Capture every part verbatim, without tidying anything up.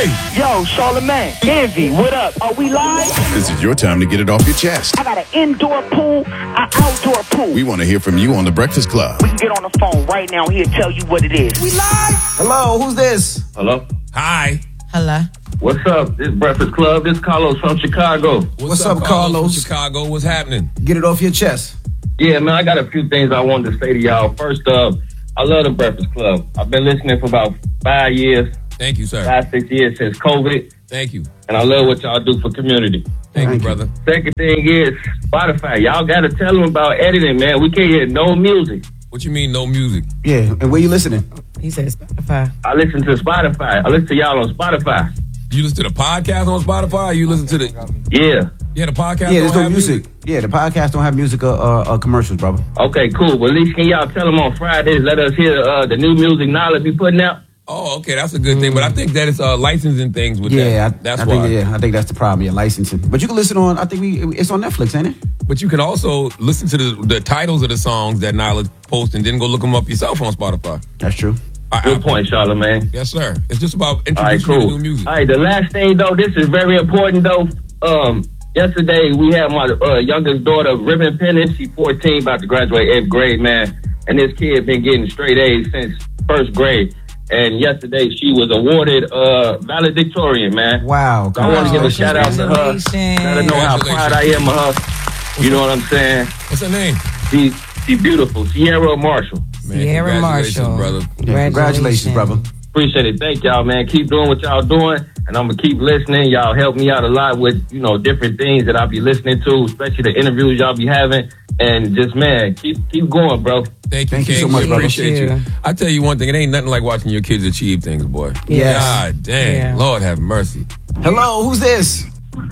Hey! Yo, Charlamagne, Envy, what up? Are we live? This is your time to get it off your chest. I got an indoor pool, an outdoor pool. We want to hear from you on The Breakfast Club. We can get on the phone right now. He'll tell you what it is. We live? Hello, who's this? Hello? Hi. Hello. What's up? This is Breakfast Club. This is Carlos from Chicago. What's, What's up, up, Carlos? Carlos? From Chicago, what's happening? Get it off your chest. Yeah, man, I got a few things I wanted to say to y'all. First up, I love the Breakfast Club. I've been listening for about five years, Thank you, sir. five, six years since COVID, Thank you. and I love what y'all do for community. Thank, Thank you, you. brother. Second thing is Spotify. Y'all got to tell them about editing, man. We can't hear no music. What you mean, no music? Yeah, and where you listening? He said Spotify. I listen to Spotify. I listen to y'all on Spotify. You listen to the podcast on Spotify? Or you listen to the... Yeah. Yeah, the podcast Yeah, there's don't no have music. Yeah, the podcast don't have music or uh, uh, commercials, brother. Okay, cool. Well, at least can y'all tell them on Fridays, let us hear uh, the new music Nala be putting out? Oh, okay, that's a good thing. But I think that it's uh, licensing things with Yeah, I, that. That's I why. think, yeah, I think that's the problem. Yeah, licensing. But you can listen on. I think we it's on Netflix, ain't it? But you can also listen to the, the titles of the songs that Nyla posts and then go look them up yourself on Spotify. That's true. I, Good I- point, Charlamagne. Yes, sir. It's just about All right, introducing you cool. to new music. All right, the last thing, though, this is very important, though. Um, yesterday, we had my uh, youngest daughter, Ribbon Pennis. She's fourteen, about to graduate eighth grade, man. And this kid been getting straight A's since first grade. And yesterday, she was awarded uh, valedictorian, man. Wow. So I want to give a shout out to her. Let her know how proud I am of her. You know what I'm saying? What's her name? She, she beautiful. Sierra Marshall. Man, Sierra congratulations, Marshall. brother. Yeah, congratulations, brother. Appreciate it. Thank y'all, man. Keep doing what y'all doing, and I'm gonna keep listening. Y'all help me out a lot with, you know, different things that I'll be listening to, especially the interviews y'all be having. And just, man, keep keep going, bro. Thank you, Thank you King. so much, We brother. appreciate you. Yeah. I tell you one thing, it ain't nothing like watching your kids achieve things, boy. Yes. God damn. Yeah. Lord have mercy. Hello, who's this?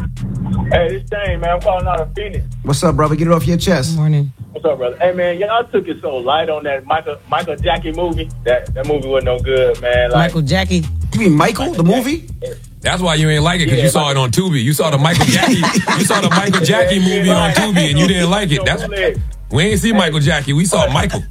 Hey, this Dane, man. I'm calling out of Phoenix. What's up, brother? Get it off your chest. Morning. What's up, brother? Hey, man, y'all took it so light on that Michael Michael Jackie movie. That that movie wasn't no good, man. Like, Michael Jackie. You mean Michael, the movie? That's why you ain't like it, because Yeah, you saw like- it on Tubi. You saw the Michael Jackie you saw the Michael Jackie Yeah, movie yeah, on like- Tubi and you didn't like it. That's we ain't see Michael Jackie. We saw Michael.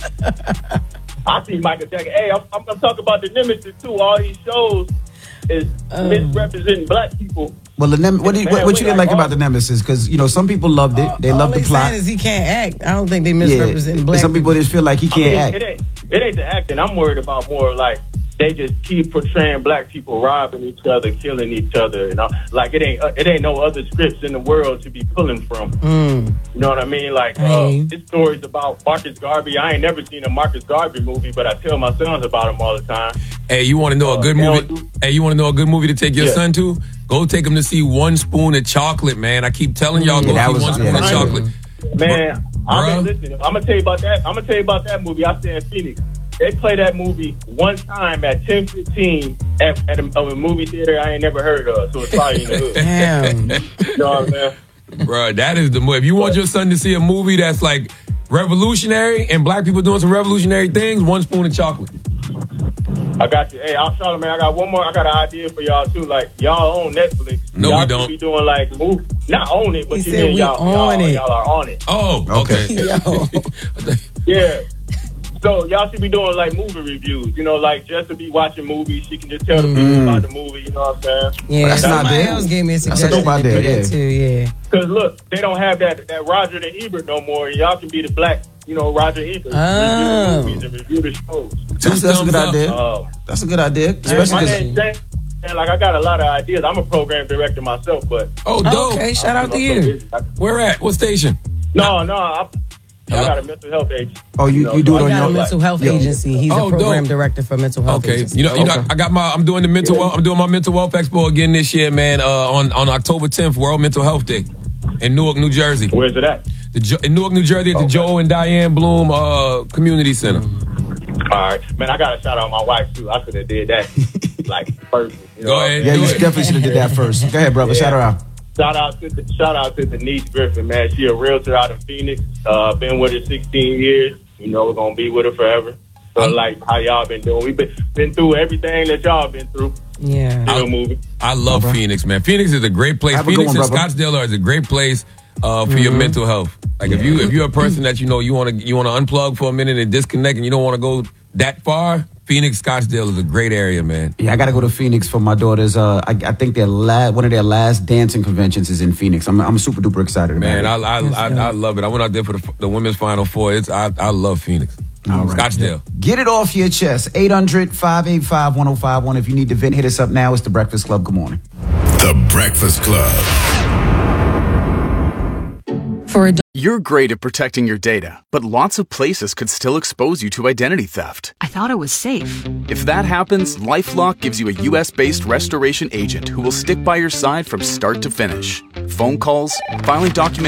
I see Michael Jackie. Hey, I'm, I'm gonna talk about the Nemesis too. All he shows is Um. misrepresenting black people. Well, the Nem- what, do you, what, what you didn't like about the Nemesis? Because, you know, some people loved it. They All loved the they plot. saying is he can't act. I don't think they Yeah. misrepresent black Some people just feel like he I mean, can't it act. ain't it ain't the acting. I'm worried about more like they just keep portraying black people robbing each other, killing each other, you know. Like it ain't uh, it ain't no other scripts in the world to be pulling from. Mm. You know what I mean? Like Hey. uh, this story's about Marcus Garvey. I ain't never seen a Marcus Garvey movie, but I tell my sons about him all the time. Hey, you want to know a Uh, good they movie? don't do- Hey, you want to know a good movie to take your Yeah. son to? Go take him to see One Spoon of Chocolate, man. I keep telling y'all, go Yeah, that see was- One Spoon yeah, of that's Chocolate. Man, I've Bruh. been listening. I'm gonna tell you about that. I'm gonna tell you about that movie. I stay in Phoenix. They play that movie one time at ten fifteen at, at a, of a movie theater I ain't never heard of. So it's probably in the hood. Damn. You know what I'm saying? Bruh, that is the movie. If you want your son to see a movie that's like revolutionary and black people doing some revolutionary things, One Spoon of Chocolate. I got you. Hey, I'm sorry, man. I got one more. I got an idea for y'all too. Like y'all own Netflix. No, y'all we should don't. Be doing like move, not own it, but He you said mean we y'all, on y'all, it. y'all are on it. Oh, okay. Yo. Yeah. So y'all should be doing like movie reviews. You know, like just to be watching movies, she can just tell the people about the movie. You know what I'm saying? Yeah, That's not somebody bad. else gave me a That's a suggestion dope to do idea, that yeah. too, yeah. Because look, they don't have that that Roger the Ebert no more. Y'all can be the black, you know, Roger Ebert. Oh. Review the movies and review the shows. That's, that's a good thumbs up. idea. Um, That's a good idea. my Especially 'cause- name James, and like I got a lot of ideas. I'm a program director myself, but Oh, dope. Okay, shout out to I'm so you. busy. I- Where at? What station? No, no, I, I Hello? got a mental health agent. Oh, you, know, you do so it I on He got your a mental health Yo. agency. He's Oh, a program dope. director for mental health Okay, agency. you know, you know, Okay. I got my. I'm doing the mental. Wealth, I'm doing my mental wealth expo again this year, man. Uh, on on October tenth, World Mental Health Day, in Newark, New Jersey. Where's it at? The jo- in Newark, New Jersey, at the Okay. Joe and Diane Bloom uh, Community Center. All right, man. I got to shout out my wife too. I could have did that like first. You know Go what I'm ahead. Yeah, Do you it. definitely should have did that first. Go ahead, brother. Yeah. Shout her out. Shout out to the, shout out to Denise Griffin, man. She a realtor out of Phoenix. Uh, been with her sixteen years. You know, we're gonna be with her forever. So I'm- like how y'all been doing? We've been been through everything that y'all been through. Yeah. Still moving. I love Okay. Phoenix, man. Phoenix is a great place. Have a good Phoenix one, and brother. Scottsdale is a great place uh, for your mental health. Like if you if you're a person that you know you want to you want to unplug for a minute and disconnect, and you don't want to go that far, Phoenix, Scottsdale is a great area, man. Yeah, I got to go to Phoenix for my daughter's. Uh, I, I think their last one of their last dancing conventions is in Phoenix. I'm I'm super duper excited about Man, it. I I, I I love it. I went out there for the, the women's Final Four. It's I I love Phoenix. All right. Scottsdale. Get it off your chest. eight hundred, five eight five, one oh five one. If you need to vent, hit us up now. It's The Breakfast Club. Good morning. The Breakfast Club. For a You're great at protecting your data, but lots of places could still expose you to identity theft. I thought it was safe. If that happens, LifeLock gives you a U S-based restoration agent who will stick by your side from start to finish. Phone calls, filing documents,